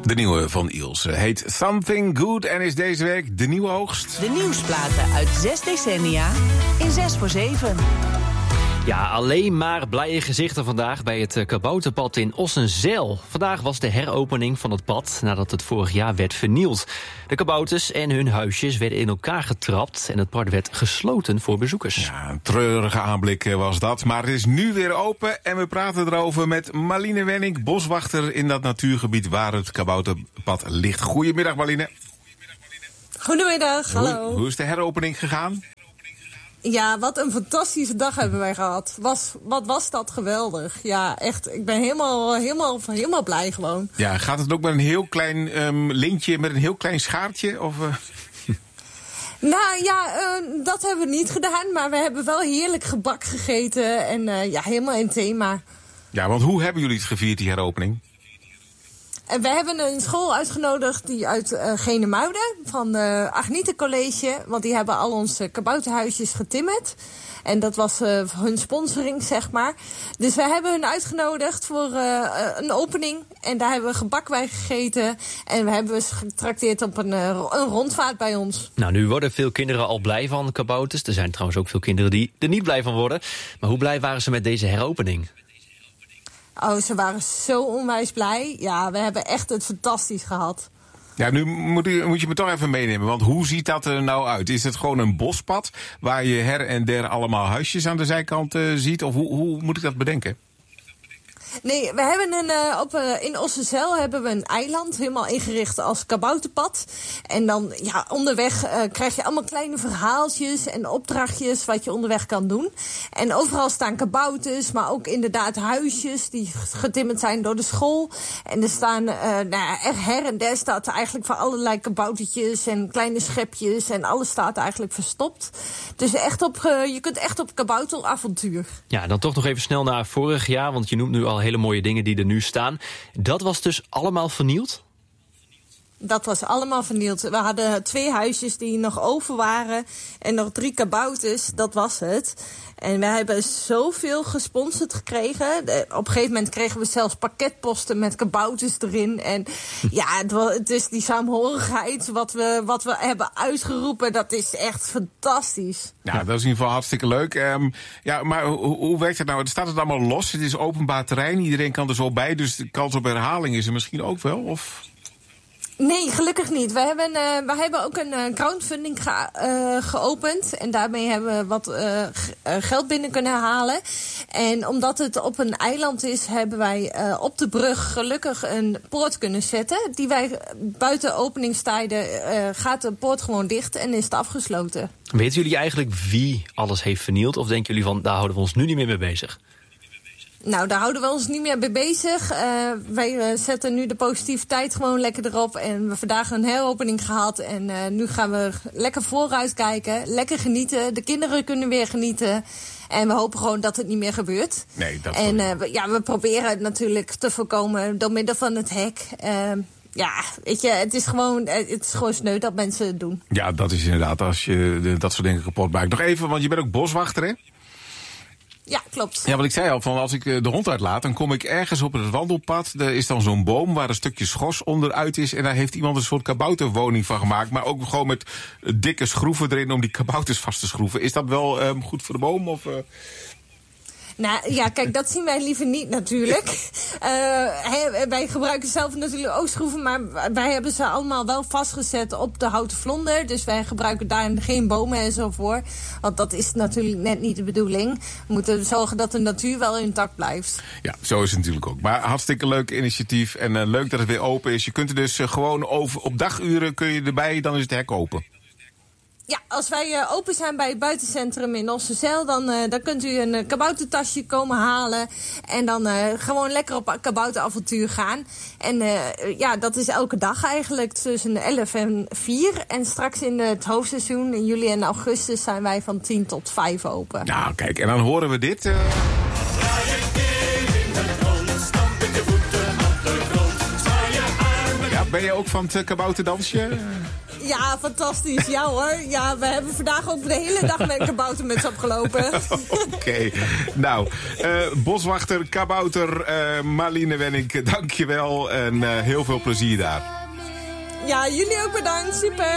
De nieuwe van Ilse heet Something Good en is deze week de nieuwe hoogst. De nieuwsplaten uit 6 decennia in 6 voor 7. Ja, alleen maar blije gezichten vandaag bij het kabouterpad in Ossenzijl. Vandaag was de heropening van het pad nadat het vorig jaar werd vernield. De kabouters en hun huisjes werden in elkaar getrapt en het pad werd gesloten voor bezoekers. Ja, een treurige aanblik was dat, maar het is nu weer open en we praten erover met Marline Wenning, boswachter in dat natuurgebied waar het kabouterpad ligt. Goedemiddag Marline. Goedemiddag, hallo. Hoe is de heropening gegaan? Ja, wat een fantastische dag hebben wij gehad. Wat was dat geweldig. Ja, echt, ik ben helemaal blij gewoon. Ja, gaat het ook met een heel klein lintje, met een heel klein schaartje? Of, Nou ja, dat hebben we niet gedaan, maar we hebben wel heerlijk gebak gegeten en ja, helemaal in thema. Ja, want hoe hebben jullie het gevierd, die heropening? En we hebben een school uitgenodigd die uit Genemuiden, van Agnieten College. Want die hebben al onze kabouterhuisjes getimmerd. En dat was hun sponsoring, zeg maar. Dus we hebben hun uitgenodigd voor een opening. En daar hebben we gebak bij gegeten. En we hebben ze getrakteerd op een rondvaart bij ons. Nou, nu worden veel kinderen al blij van kabouters. Er zijn trouwens ook veel kinderen die er niet blij van worden. Maar hoe blij waren ze met deze heropening? Oh, ze waren zo onwijs blij. Ja, we hebben echt het fantastisch gehad. Ja, nu moet je me toch even meenemen, want hoe ziet dat er nou uit? Is het gewoon een bospad waar je her en der allemaal huisjes aan de zijkant ziet? Of hoe moet ik dat bedenken? Nee, we hebben in Ossenzijl hebben we een eiland helemaal ingericht als kabouterpad. En dan, ja, onderweg krijg je allemaal kleine verhaaltjes en opdrachtjes wat je onderweg kan doen. En overal staan kabouters, maar ook inderdaad huisjes die getimmerd zijn door de school. En er staan, her en der staat eigenlijk voor allerlei kaboutertjes en kleine schepjes en alles staat eigenlijk verstopt. Dus echt je kunt echt op kabouteravontuur. Ja, dan toch nog even snel naar vorig jaar, want je noemt nu al hele mooie dingen die er nu staan. Dat was dus allemaal vernield? Dat was allemaal vernield. We hadden 2 huisjes die nog over waren en nog 3 kabouters, dat was het. En we hebben zoveel gesponsord gekregen. Op een gegeven moment kregen we zelfs pakketposten met kabouters erin. En ja, het is die saamhorigheid wat we hebben uitgeroepen, dat is echt fantastisch. Ja, dat is in ieder geval hartstikke leuk. Ja, maar hoe werkt het nou? Het staat het allemaal los, het is openbaar terrein, iedereen kan er zo bij, dus de kans op herhaling is er misschien ook wel, of? Nee, gelukkig niet. We hebben ook een crowdfunding geopend. En daarmee hebben we wat geld binnen kunnen halen. En omdat het op een eiland is, hebben wij op de brug gelukkig een poort kunnen zetten. Die wij buiten openingstijden gaat de poort gewoon dicht en is het afgesloten. Weten jullie eigenlijk wie alles heeft vernield? Of denken jullie van, daar houden we ons nu niet meer mee bezig? Nou, daar houden we ons niet meer mee bezig. Wij zetten nu de positiviteit gewoon lekker erop. En we hebben vandaag een heropening gehad. En nu gaan we lekker vooruit kijken. Lekker genieten. De kinderen kunnen weer genieten. En we hopen gewoon dat het niet meer gebeurt. Nee, dat en we proberen het natuurlijk te voorkomen door middel van het hek. Ja, weet je, het is gewoon sneu dat mensen het doen. Ja, dat is inderdaad als je dat soort dingen kapot maakt. Nog even, want je bent ook boswachter, hè? Ja, klopt. Ja, wat ik zei al, van als ik de hond uitlaat, dan kom ik ergens op het wandelpad. Er is dan zo'n boom waar een stukje schors onderuit is. En daar heeft iemand een soort kabouterwoning van gemaakt. Maar ook gewoon met dikke schroeven erin om die kabouters vast te schroeven. Is dat wel goed voor de boom? Of, Nou ja, kijk, dat zien wij liever niet natuurlijk. Wij gebruiken zelf natuurlijk ook schroeven, maar wij hebben ze allemaal wel vastgezet op de houten vlonder. Dus wij gebruiken daar geen bomen en zo voor. Want dat is natuurlijk net niet de bedoeling. We moeten zorgen dat de natuur wel intact blijft. Ja, zo is het natuurlijk ook. Maar hartstikke leuk initiatief en leuk dat het weer open is. Je kunt er dus gewoon op daguren kun je erbij, dan is het hek open. Ja, als wij open zijn bij het buitencentrum in Ossenzijl, dan kunt u een kaboutertasje komen halen. En dan gewoon lekker op kabouteravontuur gaan. En ja, dat is elke dag eigenlijk tussen 11 en 4. En straks in het hoofdseizoen, in juli en augustus, zijn wij van 10 tot 5 open. Nou, kijk, en dan horen we dit. Draai je keer in het rond, stamp met je voeten op de grond. Zwaai je armen. Ja, ben je ook van het kabouterdansje? Ja, fantastisch. Ja hoor. Ja, we hebben vandaag ook de hele dag met een kaboutermuts opgelopen. Oké. Nou, boswachter, kabouter, Marlene Wenink, dankjewel. En heel veel plezier daar. Ja, jullie ook bedankt. Super.